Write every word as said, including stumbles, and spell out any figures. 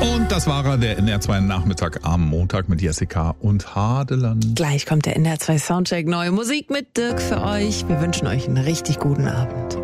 Und das war er, der N R zwei Nachmittag am Montag mit Jessica und Hadeland. Gleich kommt der N R zwei Soundcheck, neue Musik mit Dirk für euch. Wir wünschen euch einen richtig guten Abend.